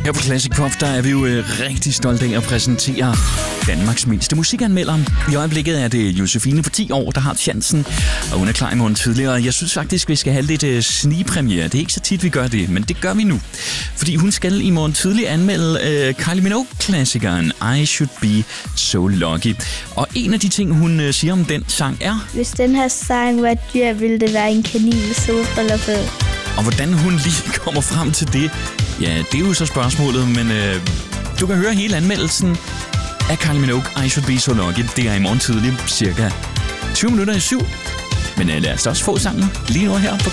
Her på Classic Pop, der er vi jo rigtig stolte af at præsentere Danmarks mindste musikanmelder. I øjeblikket er det Josefine på 10 år, der har chancen, og hun er klar i morgen tidligere. Jeg synes faktisk, vi skal have lidt snigpremiere. Det er ikke så tit, vi gør det, men det gør vi nu. Fordi hun skal i morgen tidlig anmelde Kylie Minogue-klassikeren I Should Be So Lucky. Og en af de ting, hun siger om den sang er... Hvis den her sang var dyr, ville det være en kanin med solbriller på. Og hvordan hun lige kommer frem til det, ja, det er jo så spørgsmålet, men du kan høre hele anmeldelsen af Kylie Minogue, I Should Be So Lucky. Det er i morgen tidlig, cirka 20 minutter i 7. Men lad os også få sangen lige nu her på